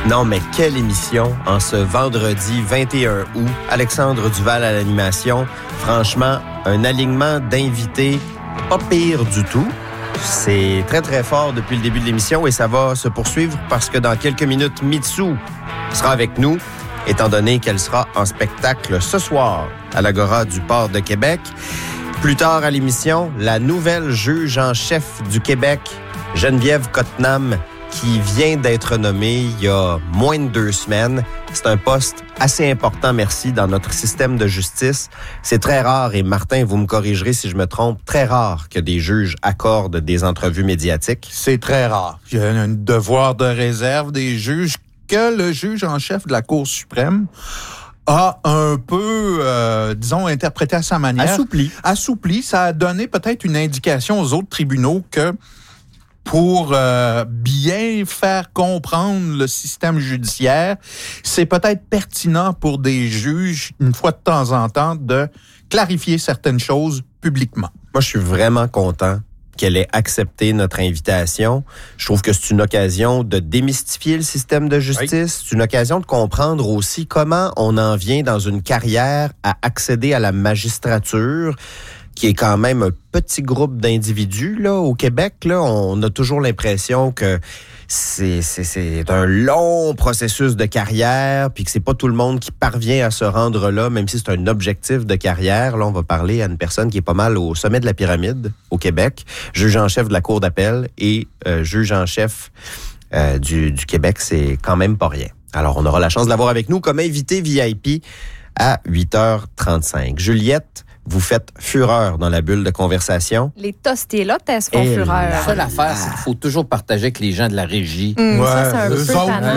Non, mais quelle émission en ce vendredi 21 août. Alexandre Duval à l'animation. Franchement, un alignement d'invités pas pire du tout. C'est très, très fort depuis le début de l'émission et ça va se poursuivre parce que dans quelques minutes, Mitsou sera avec nous, étant donné qu'elle sera en spectacle ce soir à l'Agora du Port de Québec. Plus tard à l'émission, la nouvelle juge en chef du Québec, Geneviève Cottenham, qui vient d'être nommée il y a moins de 2 semaines. C'est un poste assez important, merci, dans notre système de justice. C'est très rare, et Martin, vous me corrigerez si je me trompe, très rare que des juges accordent des entrevues médiatiques. C'est très rare. Il y a un devoir de réserve des juges que le juge en chef de la Cour suprême a un peu, disons, interprété à sa manière. Assoupli. Ça a donné peut-être une indication aux autres tribunaux que pour bien faire comprendre le système judiciaire, c'est peut-être pertinent pour des juges, une fois de temps en temps, de clarifier certaines choses publiquement. Moi, je suis vraiment content qu'elle ait accepté notre invitation. Je trouve que c'est une occasion de démystifier le système de justice. Oui. C'est une occasion de comprendre aussi comment on en vient dans une carrière à accéder à la magistrature, qui est quand même un petit groupe d'individus là au Québec. Là, on a toujours l'impression que c'est un long processus de carrière, puis que c'est pas tout le monde qui parvient à se rendre là, même si c'est un objectif de carrière. Là, on va parler à une personne qui est pas mal au sommet de la pyramide au Québec, juge en chef de la Cour d'appel et juge en chef du Québec. C'est quand même pas rien. Alors, on aura la chance de l'avoir avec nous comme invité VIP à 8h35. Juliette, vous faites fureur dans la bulle de conversation. Les tostilotes font fureur. La seule affaire, c'est qu'il faut toujours partager avec les gens de la régie. Ça, c'est un peu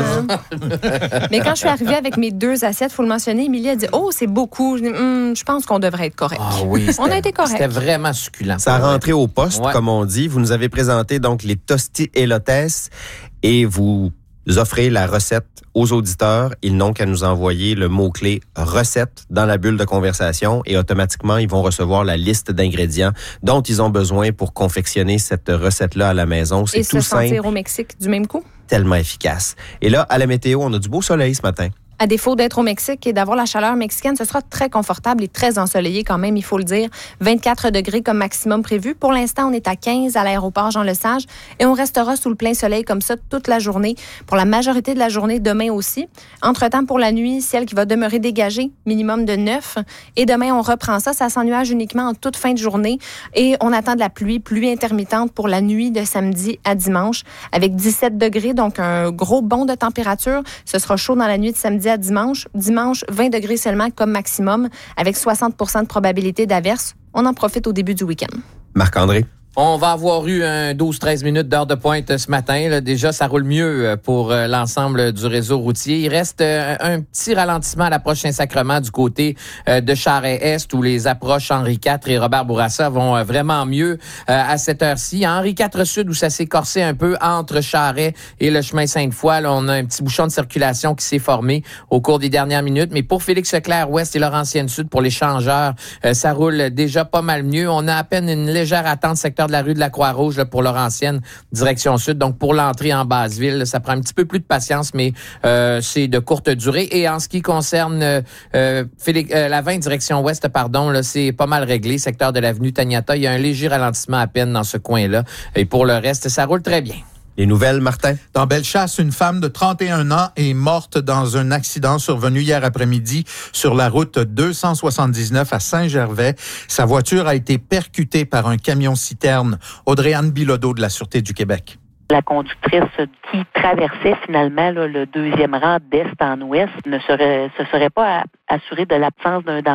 tannant. Mais quand je suis arrivée avec mes 2 assiettes, il faut le mentionner, Émilie a dit « Oh, c'est beaucoup. » Je pense qu'on devrait être correct. Ah oui, on a été correct. C'était vraiment succulent. Ça a rentré au poste, comme on dit. Vous nous avez présenté donc les tosti-élotes et vous offrez la recette aux auditeurs. Ils n'ont qu'à nous envoyer le mot-clé « recette » dans la bulle de conversation et automatiquement, ils vont recevoir la liste d'ingrédients dont ils ont besoin pour confectionner cette recette-là à la maison. C'est et tout simple. Et se sentir au Mexique du même coup. Tellement efficace. Et là, à la météo, on a du beau soleil ce matin. À défaut d'être au Mexique et d'avoir la chaleur mexicaine, ce sera très confortable et très ensoleillé quand même, il faut le dire. 24 degrés comme maximum prévu. Pour l'instant, on est à 15 à l'aéroport Jean-Lesage et on restera sous le plein soleil comme ça toute la journée. Pour la majorité de la journée, demain aussi. Entre-temps, pour la nuit, ciel qui va demeurer dégagé, minimum de 9. Et demain, on reprend ça. Ça s'ennuage uniquement en toute fin de journée. Et on attend de la pluie intermittente pour la nuit de samedi à dimanche avec 17 degrés, donc un gros bond de température. Ce sera chaud dans la nuit de samedi à dimanche. Dimanche, 20 degrés seulement comme maximum, avec 60% de probabilité d'averse. On en profite au début du week-end. Marc-André? On va avoir eu un 12-13 minutes d'heure de pointe ce matin. Là, déjà, ça roule mieux pour l'ensemble du réseau routier. Il reste un petit ralentissement à l'approche Saint-Sacrement du côté de Charest-Est, où les approches Henri IV et Robert Bourassa vont vraiment mieux à cette heure-ci. À Henri IV Sud, où ça s'est corsé un peu entre Charest et le chemin Sainte-Foy, là, on a un petit bouchon de circulation qui s'est formé au cours des dernières minutes. Mais pour Félix-Leclerc Ouest et Laurentienne Sud, pour les changeurs, ça roule déjà pas mal mieux. On a à peine une légère attente secteur de la rue de la Croix-Rouge là, pour Laurentienne, direction sud. Donc, pour l'entrée en Basseville, ça prend un petit peu plus de patience, mais c'est de courte durée. Et en ce qui concerne la 20 direction ouest, là, c'est pas mal réglé. Secteur de l'avenue Taniata, il y a un léger ralentissement à peine dans ce coin-là. Et pour le reste, ça roule très bien. Les nouvelles, Martin? Dans Bellechasse, une femme de 31 ans est morte dans un accident survenu hier après-midi sur la route 279 à Saint-Gervais. Sa voiture a été percutée par un camion-citerne. Audrey-Anne Bilodeau de la Sûreté du Québec. La conductrice qui traversait finalement là, le deuxième rang d'est en ouest ne se serait pas assurée de l'absence d'un danger